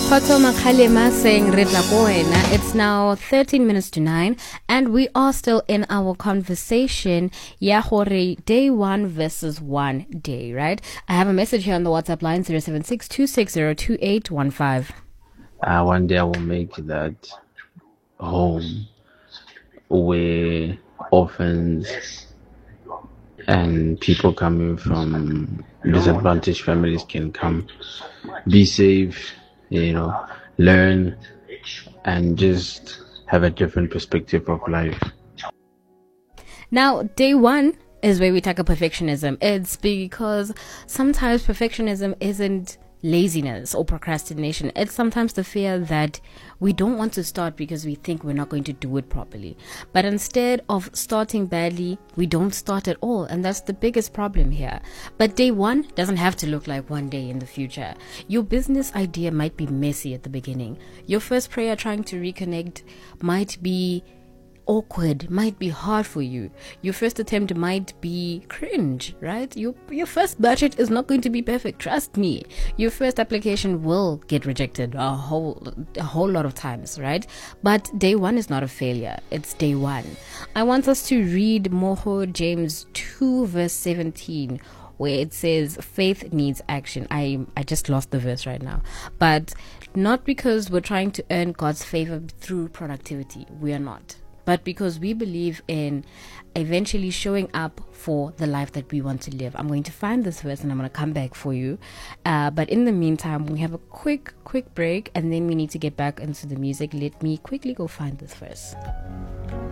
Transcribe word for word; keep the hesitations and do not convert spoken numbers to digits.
Photo Makhalema saying Ritla Koena. It's now thirteen minutes to nine, and we are still in our conversation. Yahore, day one versus one day, right? I have a message here on the WhatsApp line zero seven six two six zero two eight one five. Uh, one day I will make that home where orphans and people coming from disadvantaged families can come, be safe, you know, learn, and just have a different perspective of life. Now, day one is where we tackle perfectionism. It's because sometimes perfectionism isn't laziness or procrastination. It's sometimes the fear that we don't want to start because we think we're not going to do it properly. But instead of starting badly, we don't start at all. And that's the biggest problem here. But day one doesn't have to look like one day in the future. Your business idea might be messy at the beginning. Your first prayer trying to reconnect might be awkward, might be hard for you. Your first attempt might be cringe, right? Your your first budget is not going to be perfect, trust me. Your first application will get rejected a whole a whole lot of times, right? But day one is not a failure, it's day one. I want us to read Moho James two verse seventeen, where it says faith needs action. I I just lost the verse right now. But not because we're trying to earn God's favor through productivity. We are not. But because we believe in eventually showing up for the life that we want to live. I'm going to find this verse and I'm going to come back for you. Uh, but in the meantime, we have a quick, quick break and then we need to get back into the music. Let me quickly go find this verse.